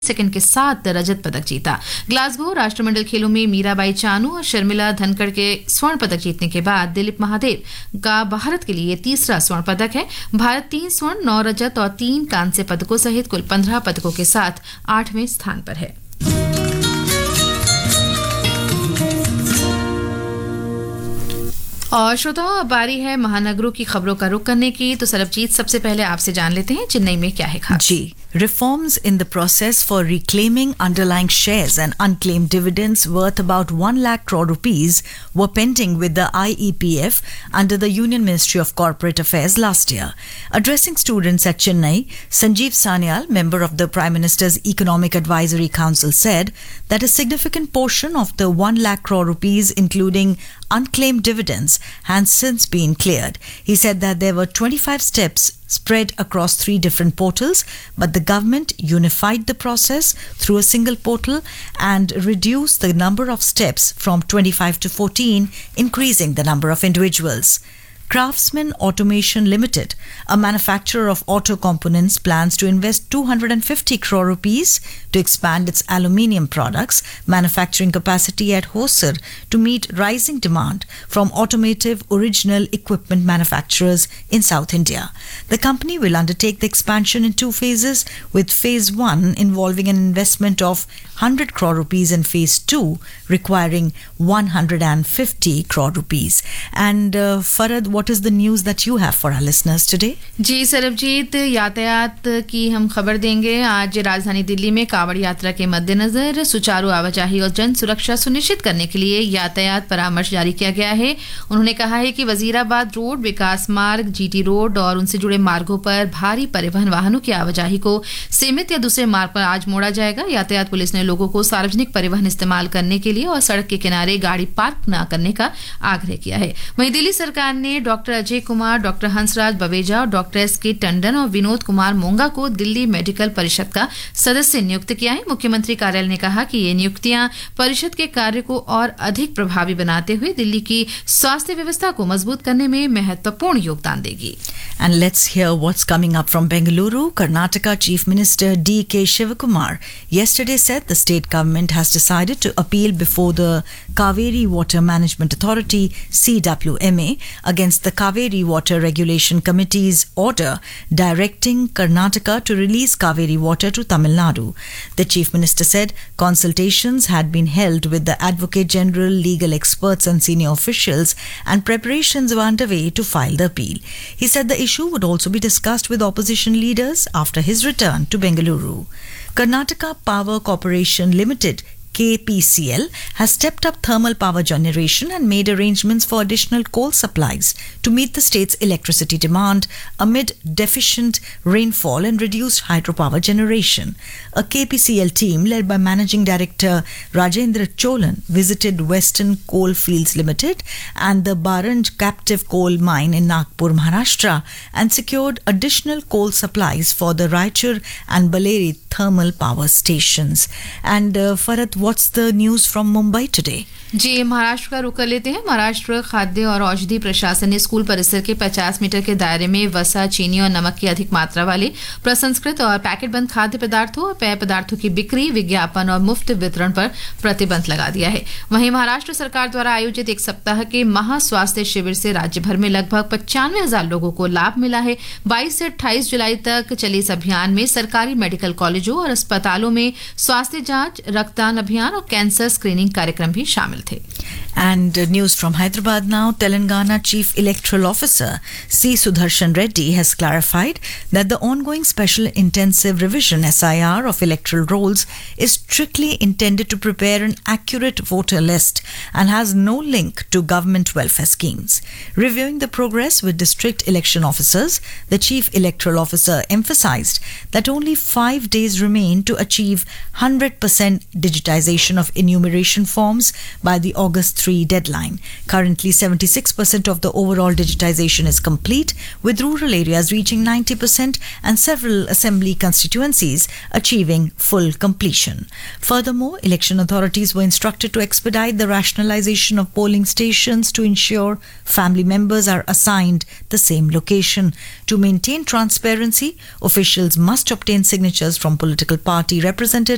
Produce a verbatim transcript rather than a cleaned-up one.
Second के साथ रजत पदक जीता। ग्लासगो राष्ट्रमंडल खेलों में मीराबाई चानू और शर्मिला धनखड़ के स्वर्ण पदक जीतने के बाद दिलीप महादेव का भारत के लिए ये तीसरा स्वर्ण पदक है। भारत तीन स्वर्ण, नौ रजत और तीन कांस्य पदकों सहित कुल पंद्रह पदकों के साथ आठवें स्थान पर है। और श्रोताओं, अब बारी है महानगरों की खबरों का रुख करने की। तो सरबजीत, सबसे पहले आपसे जान लेते हैं चेन्नई में क्या है खास। जी, reforms in the process for reclaiming underlying shares and unclaimed dividends worth about one lakh crore rupees were pending with the I E P F under the Union Ministry of Corporate Affairs last year. Addressing students at Chennai, Sanjeev Sanyal, member of the Prime Minister's Economic Advisory Council, said that a significant portion of the one lakh crore rupees, including unclaimed dividends, has since been cleared. He said that there were twenty-five steps spread across three different portals, but the government unified the process through a single portal and reduced the number of steps from twenty-five to fourteen, increasing the number of individuals. Craftsman Automation Limited, a manufacturer of auto components, plans to invest two hundred fifty crore rupees to expand its aluminium products manufacturing capacity at Hosur to meet rising demand from automotive original equipment manufacturers in South India. The company will undertake the expansion in two phases, with phase one involving an investment of one hundred crore rupees and phase two requiring one hundred fifty crore rupees. And uh, Farad, what is the news that you have for our listeners today? जी सरबजीत, यातायात की हम खबर देंगे। आज राजधानी दिल्ली में कावड़ यात्रा के मद्देनजर सुचारू आवाजाही और जन सुरक्षा सुनिश्चित करने के लिए यातायात परामर्श जारी किया गया है। उन्होंने कहा है कि वजीराबाद रोड, विकास मार्ग, जीटी रोड और उनसे जुड़े मार्गों पर भारी परिवहन वाहनों की आवाजाही को सीमित या दूसरे मार्ग पर आज मोड़ा जाएगा। यातायात पुलिस ने लोगों को सार्वजनिक परिवहन इस्तेमाल करने के लिए और सड़क के किनारे गाड़ी पार्क न करने का आग्रह किया है। वहीं दिल्ली सरकार ने डॉक्टर अजय कुमार, डॉक्टर हंसराज बवेजा और डॉक्टर एस के टंडन और विनोद कुमार मोंगा को दिल्ली मेडिकल परिषद का सदस्य नियुक्त किया है। मुख्यमंत्री कार्यालय ने कहा कि ये नियुक्तियां परिषद के कार्य को और अधिक प्रभावी बनाते हुए दिल्ली की स्वास्थ्य व्यवस्था को मजबूत करने में महत्वपूर्ण योगदान देगी। And let's hear what's coming up from Bengaluru. Karnataka Chief Minister D K Shivakumar yesterday said the state government has decided to appeal before the Kaveri Water Management Authority C W M A against the Kaveri Water Regulation Committee's order directing Karnataka to release Kaveri water to Tamil Nadu. The Chief Minister said consultations had been held with the Advocate General, legal experts and senior officials, and preparations were underway to file the appeal. He said the issue would also be discussed with opposition leaders after his return to Bengaluru. Karnataka Power Corporation Limited K P C L has stepped up thermal power generation and made arrangements for additional coal supplies to meet the state's electricity demand amid deficient rainfall and reduced hydropower generation. A K P C L team led by Managing Director Rajendra Cholan visited Western Coalfields Limited and the Baranj captive coal mine in Nagpur, Maharashtra, and secured additional coal supplies for the Raichur and Baleri thermal power stations. And uh, Farad, what's the news from Mumbai today? जी, महाराष्ट्र का रुख कर लेते हैं। महाराष्ट्र खाद्य और औषधि प्रशासन ने स्कूल परिसर के पचास मीटर के दायरे में वसा, चीनी और नमक की अधिक मात्रा वाले प्रसंस्कृत और पैकेटबंद खाद्य पदार्थों और पेय पदार्थों की बिक्री, विज्ञापन और मुफ्त वितरण पर प्रतिबंध लगा दिया है। वहीं महाराष्ट्र सरकार द्वारा आयोजित एक सप्ताह के महा स्वास्थ्य शिविर से राज्य भर में लगभग पचानवे हजार लोगों को लाभ मिला है। बाईस से अट्ठाईस जुलाई तक चले इस अभियान में सरकारी मेडिकल कॉलेजों और अस्पतालों में स्वास्थ्य जांच, रक्तदान अभियान और कैंसर स्क्रीनिंग कार्यक्रम भी शामिल थे। And uh, news from Hyderabad now. Telangana Chief Electoral Officer C. Sudarshan Reddy has clarified that the ongoing Special Intensive Revision S I R of electoral rolls is strictly intended to prepare an accurate voter list and has no link to government welfare schemes. Reviewing the progress with district election officers, the Chief Electoral Officer emphasized that only five days remain to achieve one hundred percent digitization of enumeration forms by the August third deadline. Currently, seventy-six percent of the overall digitization is complete, with rural areas reaching ninety percent and several assembly constituencies achieving full completion. Furthermore, election authorities were instructed to expedite the rationalization of polling stations to ensure family members are assigned the same location. To maintain transparency, officials must obtain signatures from political party representatives